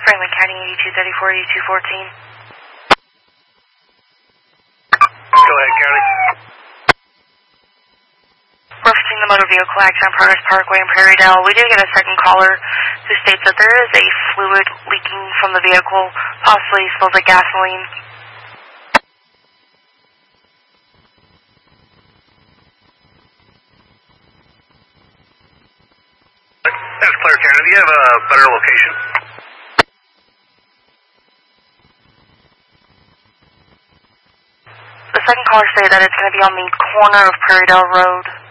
Franklin County 8234, 8214. Go ahead, County. Referencing the motor vehicle accident, Progress Parkway in Prairie Dale, we do get a second caller who states that there is a fluid leaking from the vehicle, possibly smells like gasoline. That's clear, County. Do you have a better location? The second caller stated that it's going to be on the corner of Prairie Dale Road.